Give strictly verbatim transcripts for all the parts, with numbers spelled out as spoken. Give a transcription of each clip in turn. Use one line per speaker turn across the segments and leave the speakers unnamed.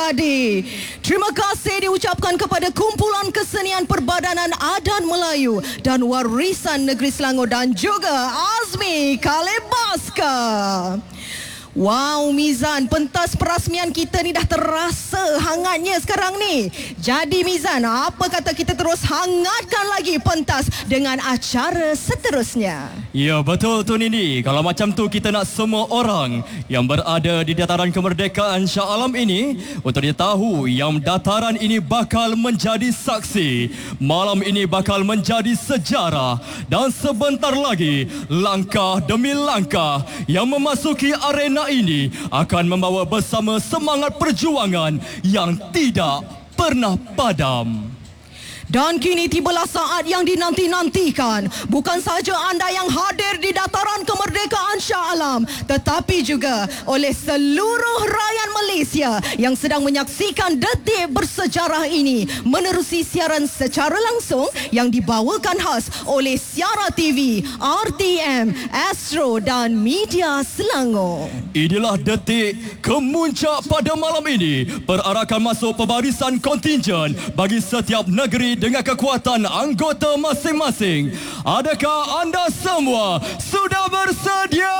jadi. Terima kasih diucapkan kepada Kumpulan Kesenian Perbadanan Adat Melayu dan Warisan Negeri Selangor dan juga Azmi Kalebaska. Wow, Mizan, pentas perasmian kita ni dah terasa hangatnya sekarang ni. Jadi Mizan, apa kata kita terus hangatkan lagi pentas dengan acara seterusnya?
Ya, betul tu Nini. Kalau macam tu kita nak semua orang yang berada di dataran kemerdekaan Shah Alam ini untuk dia tahu yang dataran ini bakal menjadi saksi. Malam ini bakal menjadi sejarah dan sebentar lagi langkah demi langkah yang memasuki arena ini akan membawa bersama semangat perjuangan yang tidak pernah padam.
Dan kini tibalah saat yang dinanti-nantikan. Bukan sahaja anda yang hadir di dataran kemerdekaan Shah Alam, tetapi juga oleh seluruh rakyat Malaysia yang sedang menyaksikan detik bersejarah ini menerusi siaran secara langsung yang dibawakan khas oleh Siara T V, R T M, Astro dan Media Selangor.
Inilah detik kemuncak pada malam ini. Perarakan masuk pembarisan kontingen bagi setiap negeri dengan kekuatan anggota masing-masing. Adakah anda semua sudah bersedia?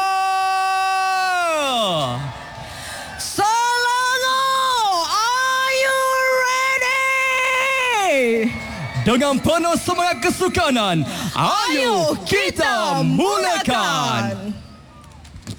Selangor, are you ready?
Dengan penuh semangat kesukanan, ayo kita mulakan.